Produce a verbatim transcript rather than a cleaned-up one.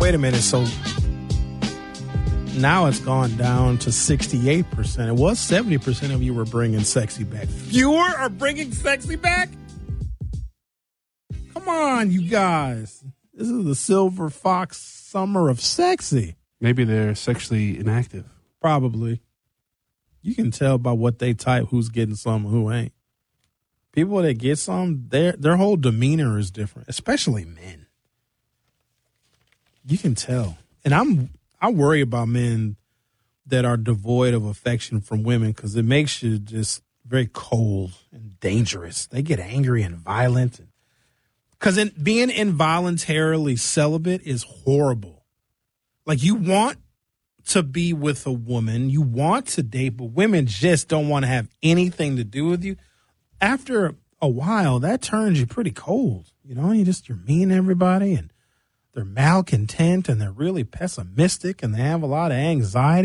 wait a minute. So now it's gone down to sixty-eight percent. It was seventy percent of you were bringing sexy back. Fewer are bringing sexy back? Come on, you guys. This is the Silver Fox summer of sexy. Maybe they're sexually inactive. Probably. You can tell by what they type who's getting some and who ain't. People that get some, their their whole demeanor is different, especially men. You can tell. And I'm I worry about men that are devoid of affection from women because it makes you just very cold and dangerous. They get angry and violent. Because in, being involuntarily celibate is horrible. Like, you want to be with a woman, you want to date, but women just don't want to have anything to do with you. After a while, that turns you pretty cold. You know, you just, you're mean to everybody, and they're malcontent, and they're really pessimistic, and they have a lot of anxiety.